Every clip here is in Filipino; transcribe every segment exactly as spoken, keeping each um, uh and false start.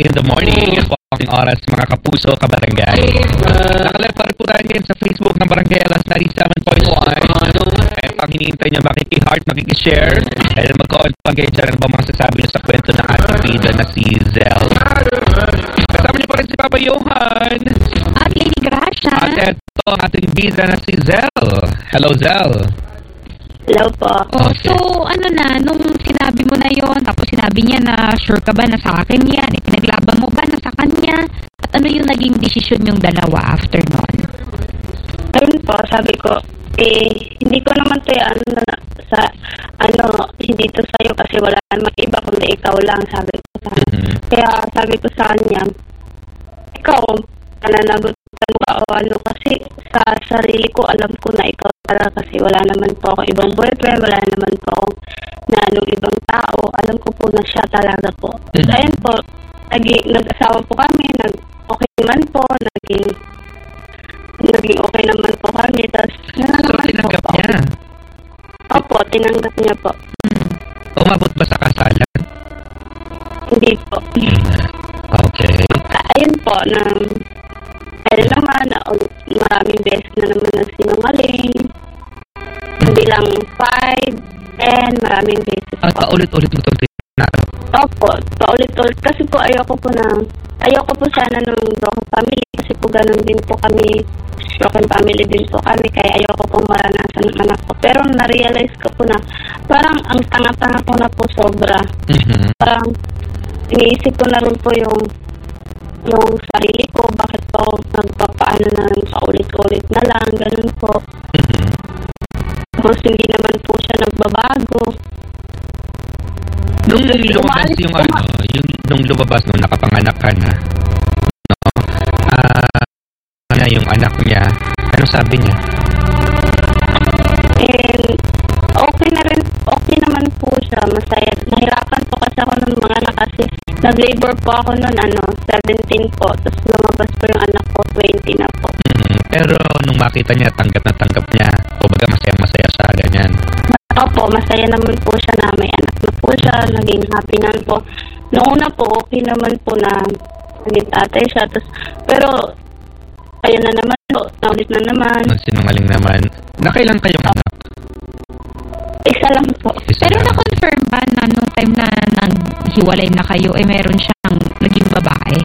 in the morning. Ito po ang oras mga kapuso, kabarangay. Nakalive pa rin po tayo ngayon sa Facebook ng Barangay Alas ninety-seven point one. Kaya pang hinihintay nyo makiki-heart, makiki-share. Kaya mag-comment pa kayo dyan. Ano ba mga sasabi nyo sa kwento ng ating bida na si Zell? Kasama nyo pa rin si Papa Johan. At Lady Gracia. At ito ang ating bida na si Zell. Hello, Zell. Hello po. Oh, okay. So, ano na, nung sinabi mo na yon, tapos sinabi niya na sure ka ba na sa akin yan? Eh, pinaglaban mo ba na sa kanya? At ano yung naging desisyon yung dalawa after nun? Ayun po, sabi ko, eh, hindi ko naman to ano na sa, ano, hindi to sa'yo kasi wala namang iba kundi ikaw lang, sabi ko sa Mm-hmm. Kaya sabi ko sa kanya, ikaw, nananagutan mo ka o ano, kasi sa sarili ko, alam ko na ikaw talaga kasi wala naman po ako ibang boyfriend, wala naman po ako na anong ibang tao, alam ko po na siya talaga po. Mm-hmm. Ayun po, naging, nag-asawa po kami, nag-okay naman po, naging naging okay naman po kami, tapos So, tinanggap po, niya? Opo, tinanggap niya po. Umabot ba sa kasalan? Hindi po. Okay. Ayun po, na ayun naman, na maraming beses na naman na sinungaling. Hindi lang five, ten, maraming beses At po. paulit-ulit mo itong tinanggap? Opo, paulit-ulit. Kasi po ayoko po na, ayoko po sana ng broken family kasi po ganun din po kami, broken family din po kami, kaya ayoko po maranasan ng anak ko. Pero na-realize ko po na parang ang tanga-tanga ko na po sobra. Mm-hmm. Parang iniisip ko na rin po yung yung sarili ko, bakit po nagpapaano na lang paulit-ulit na lang, ganun po. Mm-hmm. Tapos hindi naman po siya nagbabago. Nung Kasi lumabas umalis yung po ano, yung nung lumabas nung nakapanganak ka na, no? Ah, na yung anak niya, ano sabi niya? And okay na rin, okay naman po siya, masaya. Nahirapan po kasi ako ng mga anak kasi nag-labor po ako noon, ano, seventeen po, tapos lumabas po yung anak ko, twenty na po. Mm, pero nung makita niya, tanggap na tanggap niya, o baga masaya-masaya siya, ganyan. Opo, masaya naman po siya na may anak na po siya, naging happy naman po. Noong una po, okay naman po na naging tatay siya, tapos, pero, ayun na naman po, naulit na naman. Sinungaling naman. Nakailan kayong anak? Isa lang po. Isa Pero lang. na-confirm ba na nung time na naghiwalay na kayo, eh meron siyang naging babae?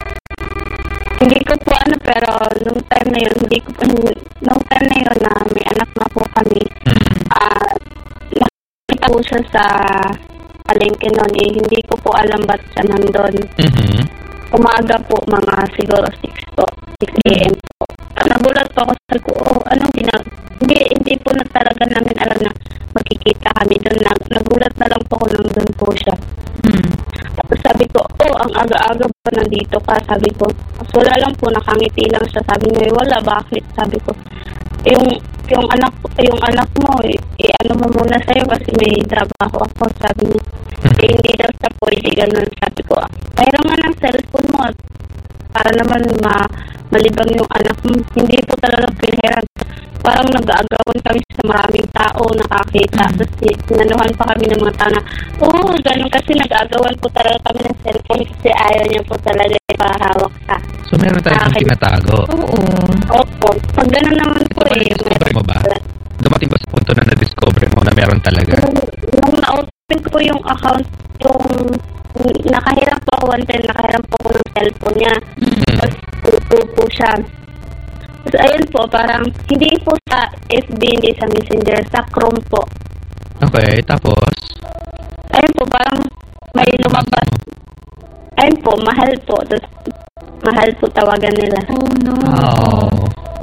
Hindi ko po ano, pero nung time na yun, hindi ko po, nung time na yun na may anak na po kami, Mm. ah, nakita po siya sa palengke noon, eh, hindi ko po alam ba't siya nandun. Mm-hmm. Umaga po, mga siguro six po, six a.m. po. Nagulat po ako, sabi ko, oh, anong ginag... Hindi, hindi po na talaga namin alam na magkikita kami doon. Nagulat na lang po ako nang doon po siya. Hmm. Tapos sabi ko, oh, ang aga-aga ba nandito ka? Sabi ko, so, wala lang po, nakangiti lang siya. Sabi niya, wala, bakit? Sabi ko, yung yung anak yung anak mo, eh, eh ano mo muna sa'yo kasi may trabaho ako. Sabi niya, eh, hindi daw sa pwede ganun. Sabi ko, mayroon nga ng cellphone mo at para naman ma malibang yung anak mo. Hindi po talaga pinahiram. Parang nag-aagawan kami sa maraming tao, nakakita. Mm. Tapos sinanuhan pa kami ng mga tao na, oo, ganun kasi nag-aagawan po talaga kami ng cellphone kasi ayaw niya po talaga ipahawak ka. So meron tayong Okay. tinatago. Oo. Opo. Pag ganun naman po Ito ba eh. na-discover mo ba? Dumating ba sa punto na na-discover mo na meron talaga? Nung na-open ko yung account, yung nakahiram po ako one time, nakahiram po ako ng cellphone niya. Mm. Tapos tuto po siya. Tapos ayun po, parang hindi po sa F B, hindi sa Messenger, sa Chrome po. Okay, tapos? Ayun po, parang may lumabas. Ayun po, mahal po. Tapos mahal po tawagan nila. Oh no. Oh.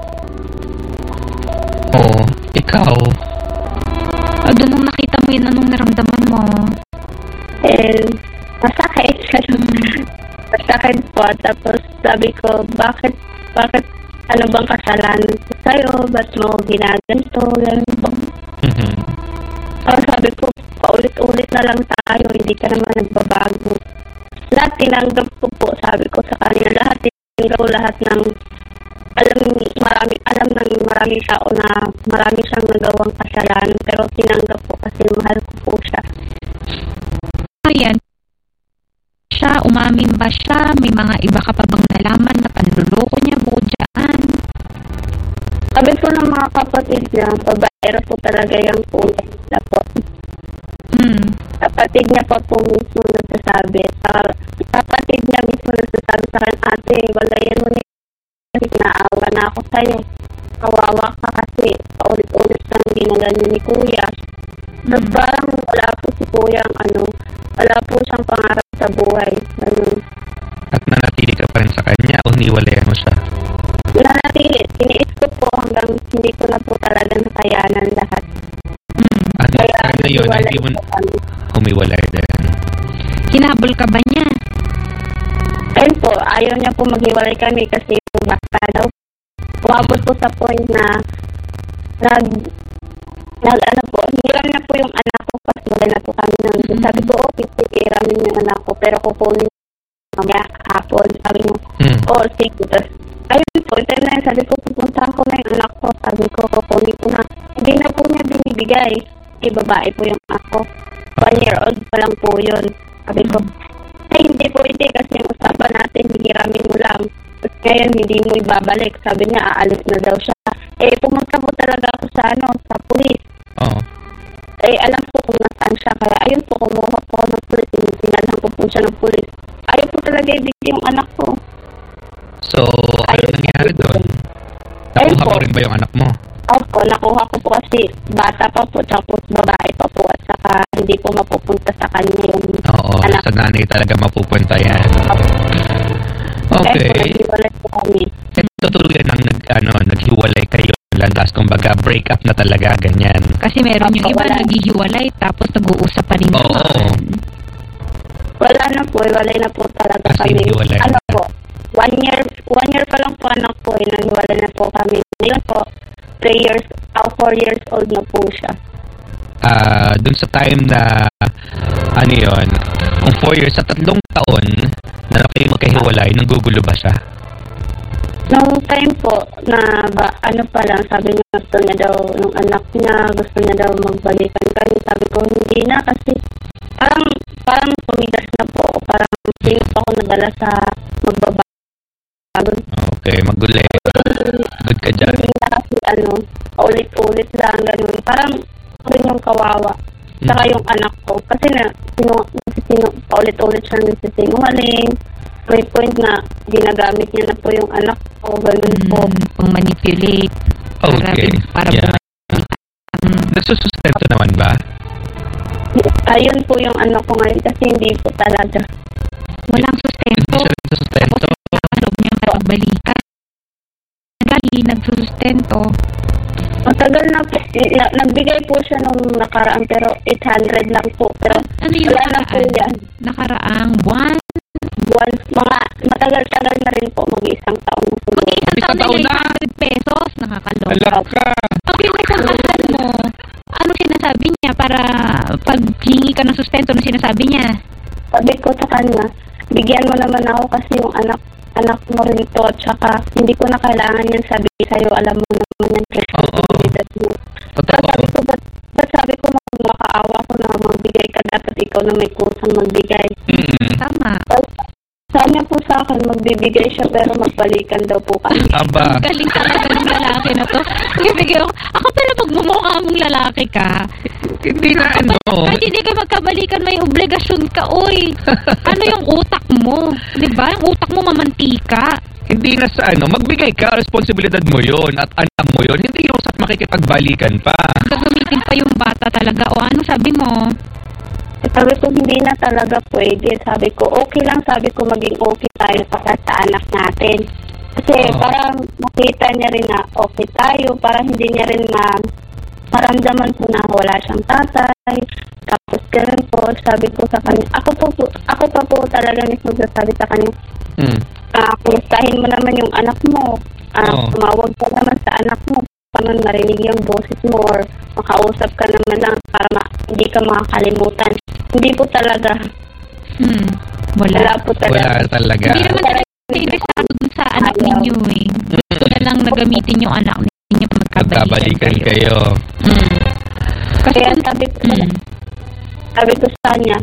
Oh, ikaw? Ah, doon nung nakita mo yun, anong naramdaman mo? And masakit. Masakit po. Tapos sabi ko, bakit, bakit, ano bang kasalanan ko sa'yo? Ba't mo ginaganto? Ganun po. Mm-hmm. So, sabi ko, paulit-ulit na lang tayo, hindi ka naman nagbabago. Lahat tinanggap ko po, sabi ko sa kanya, lahat tinanggap ko, lahat ng, alam, marami, alam ng maraming tao na marami siyang nagawang kasalanan, pero tinanggap ko kasi mahal ko po siya. Ayan. Siya umamin ba siya? May mga iba ka pa bang nalaman na panluloko niya bukod dyan? Sabi ko ng mga kapatid niya, babaero po talaga yung punit na po. Hmm. Kapatid niya pa po mismo nagsasabi. Saka, kapatid niya mismo nagsasabi sa akin, ate, walayan mo niya. Naawa na ako sa'yo. Kawawa ka kasi paulit-ulit lang ginala niya ni kuya. So, Hmm. parang wala po si kuya ang ano, wala po siyang pangarap sa buhay. Ganun. At nanatili ka pa rin sa kanya o niwalayan mo siya? Nanatili, tiniis ko po hanggang hindi ko na po talaga nakayanan lahat. Hmm. Ano Kaya time na yun, naghiwalay hindi mo po kami. humiwalay din? Hinabol ka ba niya? Ayun po, ayaw niya po maghiwalay kami kasi basta daw. Umabot po sa point na nag, nag ano po, hiram na po yung anak ko kasi wala na po kami nang Mm-hmm. sabi ko, okay, sige, hiramin yung anak ko pero kukunin mamaya hapon. Sabi niya, Hmm. oh, sige. Tapos, ayun po, time na yun, sabi ko, pupunta ko na yung anak ko. Sabi ko, kukunin ko na. Hindi na po niya binibigay. Eh, babae po yung ako. One year old pa lang po yun. Sabi ko, ay, hindi po, hindi. Kasi yung usapan natin, hihiramin mo lang. Tapos ngayon, hindi mo ibabalik. Sabi niya, aalis na daw siya. Eh, pumunta po talaga ako sa, ano, sa pulis. Oo. Eh, alam ko kung nasaan siya. Kaya, ayun po, kumuha po ako ng pulis. Sinalahan ko po siya ng pulis. Ayaw po talaga ibigay yung anak ko. So, ano Ayun. nangyari doon? Ayun Nakuha po. mo rin ba yung anak mo? Opo, nakuha ko po kasi bata pa po, tsaka po babae pa po, at saka hindi po mapupunta sa kanya yung Oo, anak. sa nanay talaga mapupunta yan. Kaya po, Okay. naghiwalay po kami. Ito tuluyan ang nag, ano, naghiwalay kayo. Landas, kumbaga, break up na talaga, ganyan. Kasi meron yung iba Wala. naghihiwalay tapos nag-uusap pa rin Oo. naman. Wala na po, walay na po talaga As in, kami. hiwalay Ano na. po, one year, one year pa lang po anak po, eh, naghiwalay na po kami. Ngayon po, three years, oh, four years old na po siya. Ah, dun sa time na, ano yun, kung four years, sa tatlong taon, na kayo magkahiwalay, nanggugulo ba siya? Nung time po, na ba, ano pa lang, sabi niya gusto niya daw, nung anak niya, gusto niya daw magbalikan kami. Sabi ko, hindi na kasi, parang, parang pumigas na po. Parang, sino pa ako nadala sa magbabago. Okay, magulo eh. Good ka dyan. Hindi na kasi, ano, ulit-ulit lang, ganun. Parang, ako rin yung kawawa. Saka yung anak ko. Kasi na, sino, sino, paulit-ulit siya nagsisinungaling. May point na ginagamit niya na po yung anak ko, ganun po. Mm, pang manipulate. Okay, Para, para yeah. um, Nagsusustento naman ba? Ayun po yung ano ko ngayon kasi hindi po talaga. walang Hindi sustento. siya nagsusustento. Tapos loob niya magbalikan. Lagi nagsusustento. Matagal na po, na- nagbigay po siya nung nakaraan pero eight hundred lang po. Pero Ano yung wala na po nakaraan? yan. Nakaraang buwan? Buwan, mga matagal-tagal na rin po, mag-iisang taon na siguro. Mag-iisang Isang taon taon na na. eight hundred pesos. Nakakaloko. Alak ka. Pag pinagsasahan mo, ano sinasabi niya para pag hingi ka ng sustento, ano sinasabi niya? Sabi ko sa kanya, bigyan mo naman ako kasi yung anak anak mo rin to, tsaka hindi ko na kailangan yan sabi sa'yo, alam mo naman yung responsibilidad mo. Totoo. Sabi ko, ba't, ba't sabi ko, makaawa ko na magbigay ka, dapat ikaw na may kusang magbigay. Mm-mm. Tama. Sabi niya po sa akin, magbibigay siya pero magbalikan daw po kami. Aba. Ang galing talaga ng lalaki na to. Bibigyan ako. Ako pala magmumukha mong lalaki ka. Hindi na ano. Kahit hindi ka magkabalikan, may obligasyon ka, oy. Ano yung utak mo? Diba? Yung utak mo mamantika. Hindi na sa ano, magbigay ka, responsibilidad mo yon at anak mo yon. Hindi yung sa makikipagbalikan pa. Gagamitin pa yung bata talaga. O ano sabi mo? Sabi ko, hindi na talaga pwede. Sabi ko, okay lang. Sabi ko, maging okay tayo para sa anak natin. Kasi Oo. parang makita niya rin na okay tayo. Parang hindi niya rin ma maramdaman po na wala siyang tatay. Tapos ganun po, sabi ko sa kanya, ako po, po ako pa po talaga mismo sabi sa kanya, Mm. ah, kumustahin mo naman yung anak mo. Ah, Oo. tumawag ka naman sa anak mo. Paano marinig yung boses mo or makausap ka naman lang para ma- hindi ka makakalimutan. Hindi po talaga. Hmm. Wala Wala. po talaga. Wala talaga. Hindi naman talaga interesado dun sa anak Ayaw. ninyo eh. Gusto na lang nagamitin yung anak ninyo magkabalikan Magkabalikan kayo. Hmm. Kasi Kaya kung- sabi ko, Hmm. sabi ko sa kanya,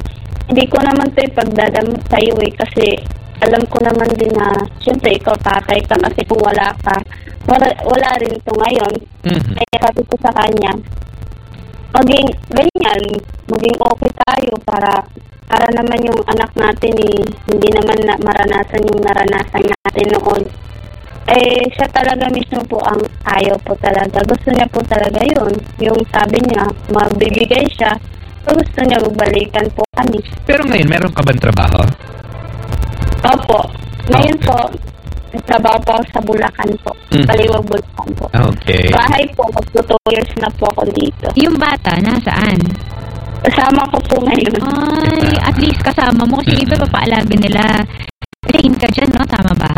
hindi ko naman ito ipagdadamit sa iyo eh, kasi alam ko naman din na, syempre, ikaw tatay ka kasi kung wala ka, wala, wala rin ito ngayon. Mhm. Kaya sabi ko sa kanya, maging ganyan, maging okay tayo para para naman yung anak natin eh, hindi naman na, maranasan yung naranasan natin noon. Eh, siya talaga mismo po ang ayaw po talaga. Gusto niya po talaga yun. Yung sabi niya, magbibigay siya, gusto niya magbalikan po kami. Pero ngayon, meron ka bang trabaho? Opo. Ngayon Okay. po, nagtrabaho po ako sa Bulacan po. Mhm. Kaliwag Bulacan po. Okay. Bahay po, magto two years na po ako dito. Yung bata, nasaan? Kasama ko po ngayon. Ay, at least kasama mo kasi iba papaalaga nila. Stay in ka dyan, no? Tama ba?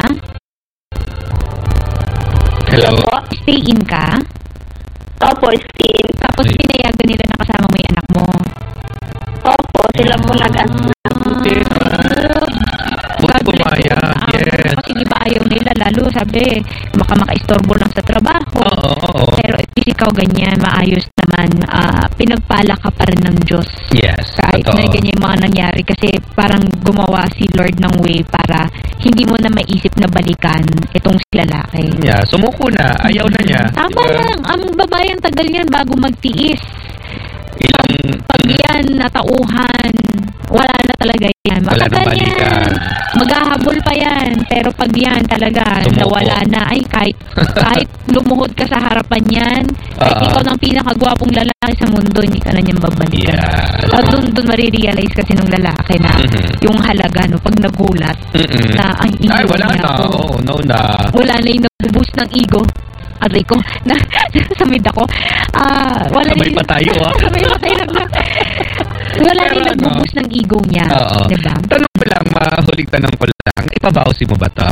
Hello? Po? Stay in ka? Opo, skin. Tapos Ay. pinayagan nila na kasama mo yung anak mo. Opo, sila po nag-ano. Buti naman. Buti pumayag. Yes. Kasi di ba ayaw nila, lalo sabi, baka makaistorbo lang sa trabaho. Oo, oo. Pero at least ikaw ganyan, maayos naman, ah, pinagpala ka pa rin ng Diyos. Yes. Kahit Totoo. na ganyan yung mga nangyari kasi parang gumawa si Lord ng way para hindi mo na maisip na balikan itong si lalaki. Yeah, sumuko na. Ayaw na niya. Tama Diba? lang, ang babae ang tagal niyan bago magtiis. Ilang... Pag yan natauhan, wala na talaga yan. Wala nang Matagal balikan. yan. Maghahabol pa yan. Pero pag yan talaga, Sumuko. nawala na. Ay, kahit, kahit lumuhod ka sa harapan yan, kahit Oo. ikaw ng pinakagwapong lalaki sa mundo, hindi ka na niyan babalikan. Yeah. At doon, doon marirealize kasi ng lalaki na Mhm. yung halaga, no, pag nagulat, Mm-mm. na ay, hindi Ay, wala niya na. ako. Oo, no na. Wala na yung nag-boost ng ego. Aray ko, na, samid ako. Ah, wala Sabay na pa tayo, ah. Sabay pa tayo. Wala na Pero yung ano? nag-boost ng ego niya. Oo. Diba? Tanong ko lang, mahuling tanong ko lang, ipabausi mo ba to?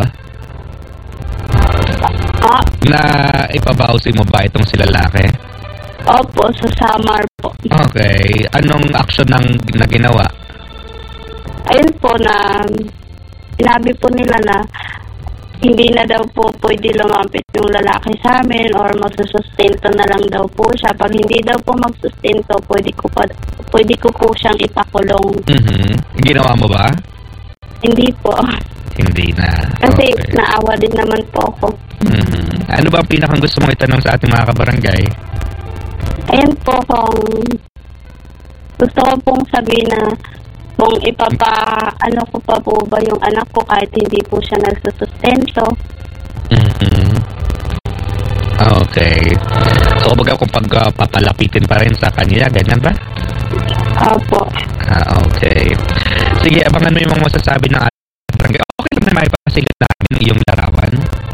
Ah, Na ipabausi mo ba itong si lalaki? opo, sa Samar po. Okay. Anong action ng, na ginawa? Ayun po na, sinabi po nila na hindi na daw po pwede lumapit yung lalaki sa amin or magsusustento na lang daw po siya. Pag hindi daw po magsustento, pwede ko, pa, pwede ko po siyang ipakulong. Mhm. Ginawa mo ba? Hindi po. Hindi na. Kasi Okay. naawa din naman po ako. Mhm. Ano ba ang pinakang gusto mong itanong sa ating mga kabarangay? Ayun po kung gusto ko pong sabihin na kung ipapa, ano ko pa po ba yung anak ko kahit hindi po siya nagsusustento. Mhm. Okay. So, kumbaga kung pagpapalapitin pa rin sa kanila, ganyan ba? Opo. Ah, okay. Sige, abangan mo yung mga masasabi ng ating barangay. Okay lang na maipasilip namin yung larawan.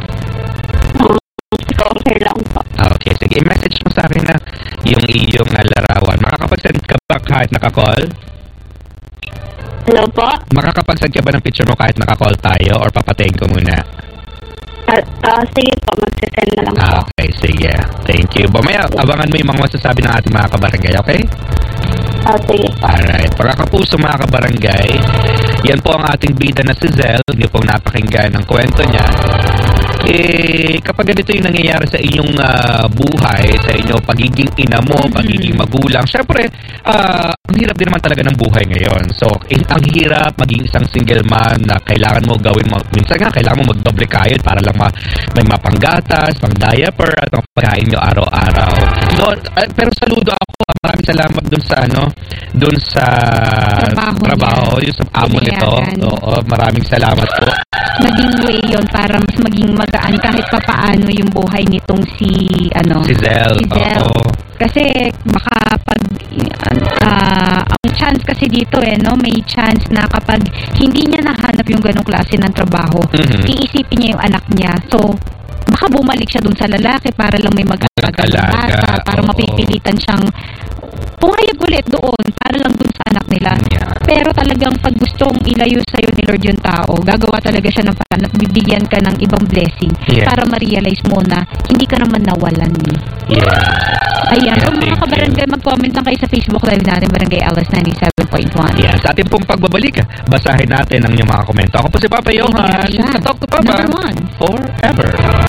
Okay lang po. Ah, okay, sige. I-message mo sa akin na yung iyong uh, larawan. Makakapag-send ka ba kahit naka-call? Hello po? Makakapag-send ka ba ng picture mo kahit naka-call tayo or papatayin ko muna? Ah, ah, sige po, magsisend na lang po. Ah, okay, sige. Thank you. Mamaya, abangan mo yung mga masasabi ng ating mga kabarangay, okay? Ah, sige po. Alright. Para kapuso mga kabarangay, yan po ang ating bida na si Zel. Hindi po napakinggan ng kwento niya. Eh, kapag ganito yung nangyayari sa inyong ah, buhay, sa inyong pagiging ina mo, pagiging magulang, syempre, ah, ang hirap din naman talaga ng buhay ngayon. So, eh, ang hirap maging isang single man na kailangan mo gawin mo, minsan nga, kailangan mo magdoble kayod para lang ma, may mapanggatas, pang diaper, at ang pagkain nyo araw-araw. So, ah, pero saludo ako, ah, maraming salamat dun sa, ano, dun sa Trabaho trabaho, yung sa amo nito. Pinayagan. Oo, maraming salamat po. Naging way yon para mas maging magaan kahit papaano yung buhay nitong si, ano, Si Zel. Si Zel. Oo. Kasi baka pag ah, ang chance kasi dito eh no, may chance na kapag hindi niya nahanap yung ganong klase ng trabaho, Mhm. iisipin niya yung anak niya. So baka bumalik siya dun sa lalaki para lang may mag-alaga ng Mag-alaga, bata, para oo. mapipilitan siyang pumayag ulit doon para lang dun sa anak nila. Yeah. Pero talagang pag gustong ilayo sa'yo ni Lord yung tao, gagawa talaga siya ng paraan at bibigyan ka ng ibang blessing Yeah. para ma-realize mo na hindi ka naman nawalan eh. Yeah. Ayan, Yeah, kung mga thank kabarangay, mag-comment lang kayo sa Facebook live natin, Barangay Alice ninety-seven point one. Yan, sa ating pong pagbabalik, basahin natin ang inyong mga komento. Ako po si Papa Johan. Siya. Sa Talk to Papa. Number one. Forever.